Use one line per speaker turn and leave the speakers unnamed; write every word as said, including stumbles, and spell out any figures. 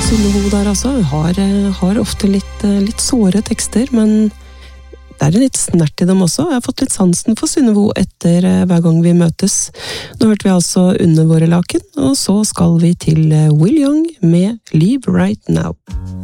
Synnevo der altså, har, har ofte litt, litt såre tekster, men det er litt snert i dem også. Jeg har fått litt sansen for Synnevo etter hver gang vi møtes. Nå hørte vi altså Under våre laken, og så skal vi til Will Young med Leave Right Now.